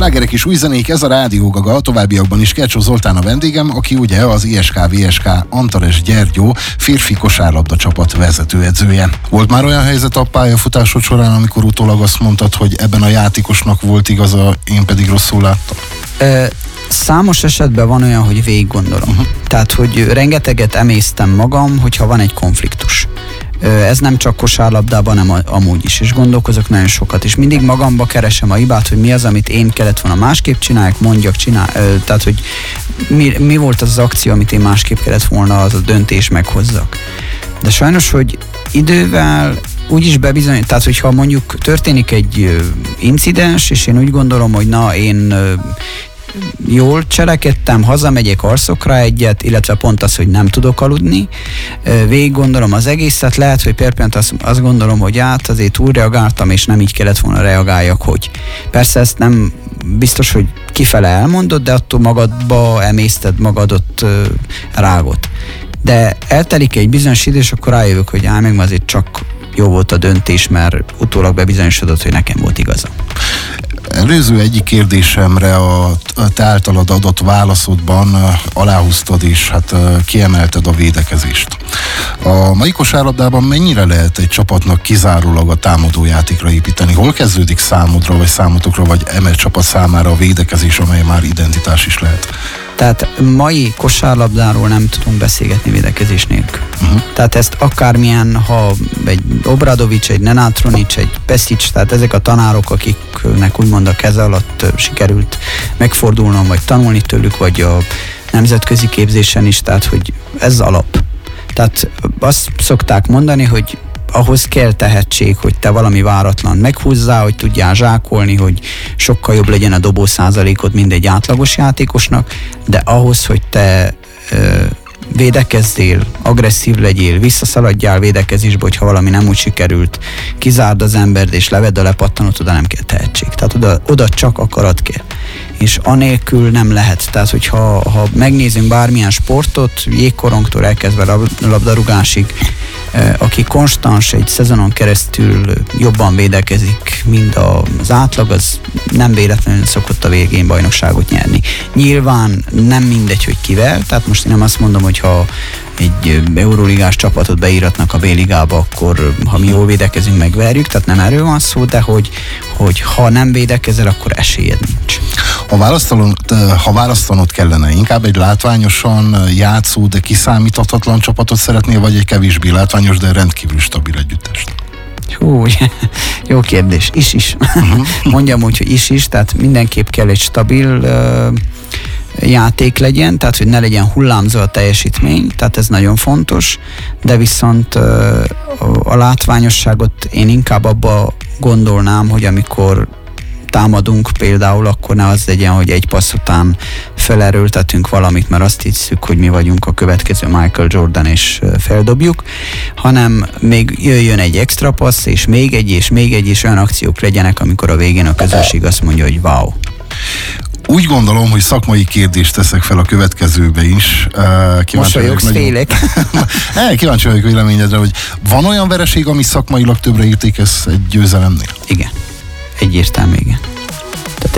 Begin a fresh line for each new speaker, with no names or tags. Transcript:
Slágerek és új zenék, ez a Rádió Gaga, továbbiakban is Kercsó Zoltán a vendégem, aki ugye az ISK-VSK Antares Gyergyó férfi kosárlabda csapat vezetőedzője. Volt már olyan helyzet a pályafutásod során, amikor utólag azt mondtad, hogy ebben a játékosnak volt igaza, én pedig rosszul láttam?
Számos esetben van olyan, hogy végig gondolom. Tehát, hogy rengeteget emésztem magam, hogyha van egy konfliktus. Ez nem csak kosárlabdában, hanem amúgy is. És gondolkozok nagyon sokat, és mindig magamba keresem a hibát, hogy mi az, amit én kellett volna másképp csinálják, tehát, hogy mi volt az akció, amit én másképp kellett volna az a döntés meghozzak. De sajnos, hogy idővel úgyis bebizonyít, tehát hogyha mondjuk történik egy incidens, és én úgy gondolom, hogy én jól cselekedtem, hazamegyek, alszok rá egyet, illetve pont az, hogy nem tudok aludni. Végig gondolom az egészet, lehet, hogy perpent azt gondolom, hogy azért túlreagáltam, és nem így kellett volna reagáljak, hogy. Persze ezt nem biztos, hogy kifele elmondod, de attól magadba emészted magadot rágot. De eltelik egy bizonyos idő, és akkor rájövök, hogy meg azért csak jó volt a döntés, mert utólag bebizonyosodott, hogy nekem volt igaza.
Előző egyik kérdésemre a te általad adott válaszodban aláhúztad és kiemelted a védekezést. A mai kosárlabdában mennyire lehet egy csapatnak kizárólag a támadójátékra építeni? Hol kezdődik számodra, vagy számotokra, vagy csapat számára a védekezés, amely már identitás is lehet?
Tehát mai kosárlabdáról nem tudunk beszélgetni védekezés nélkül. Tehát ezt akármilyen, ha egy Obradovics, egy Nenátronics, egy Pesic, tehát ezek a tanárok, akiknek úgymond a keze alatt sikerült megfordulnom, vagy tanulni tőlük, vagy a nemzetközi képzésen is, tehát hogy ez alap. Tehát azt szokták mondani, hogy ahhoz kell tehetség, hogy te valami váratlan meghúzzál, hogy tudjál zsákolni, hogy sokkal jobb legyen a dobó százalékod, mint egy átlagos játékosnak, de ahhoz, hogy te védekezzél, agresszív legyél, visszaszaladjál védekezésbe, hogyha valami nem úgy sikerült, kizárd az embert és levedd a lepattanót, oda nem kell tehetség. Tehát oda csak akarat kell. És anélkül nem lehet. Tehát, hogyha megnézünk bármilyen sportot, jégkorongtól elkezdve labdarúgásig, aki konstans egy szezonon keresztül jobban védekezik, mint az átlag, az nem véletlenül szokott a végén bajnokságot nyerni. Nyilván nem mindegy, hogy kivel, tehát most én nem azt mondom, hogy ha egy euróligás csapatot beíratnak a B-ligába, akkor ha mi jól védekezünk, megverjük, tehát nem erről van szó, de hogy ha nem védekezel, akkor esélyed nincs.
Ha választanod kellene, inkább egy látványosan játszó, de kiszámíthatatlan csapatot szeretnél, vagy egy kevésbé látványos, de rendkívül stabil együttest?
Jó kérdés. Is. Mondjam úgy, hogy is, tehát mindenképp kell egy stabil játék legyen, tehát hogy ne legyen hullámzó a teljesítmény, tehát ez nagyon fontos, de viszont a látványosságot én inkább abba gondolnám, hogy amikor támadunk például, akkor ne az legyen, hogy egy passz után felerőltetünk valamit, mert azt hiszük, hogy mi vagyunk a következő Michael Jordan, és feldobjuk, hanem még jöjjön egy extra passz, és még egy, és olyan akciók legyenek, amikor a végén a közönség azt mondja, hogy wow.
Úgy gondolom, hogy szakmai kérdést teszek fel a következőbe is.
Mosolyogsz, félek.
Kíváncsi vagyok véleményedre, hogy van olyan vereség, ami szakmailag többre értékez egy győzelemnél?
Igen. Egyértelmű, igen.